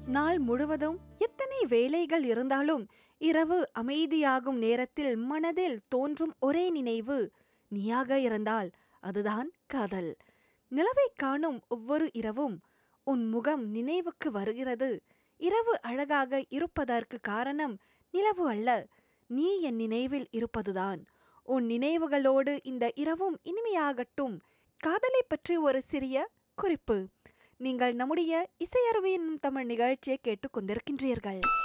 நாள் முழுவதும் எத்தனை வேலைகள் இருந்தாலும் இரவு அமைதியாகும் நேரத்தில் மனதில் தோன்றும் ஒரே நினைவு நீயாக இருந்தால் அதுதான் காதல். நிலவை காணும் ஒவ்வொரு இரவும் உன் முகம் நினைவுக்கு வருகிறது. இரவு அழகாக இருப்பதற்கு காரணம் நிலவு அல்ல, நீ என் நினைவில் இருப்பதுதான். உன் நினைவுகளோடு இந்த இரவும் இனிமையாகட்டும். காதலை பற்றி ஒரு சிறிய குறிப்பு. நீங்கள் நம்முடைய இசையருவியின் தமிழ் நிகழ்ச்சியை கேட்டுக் கொண்டிருக்கின்றீர்கள்.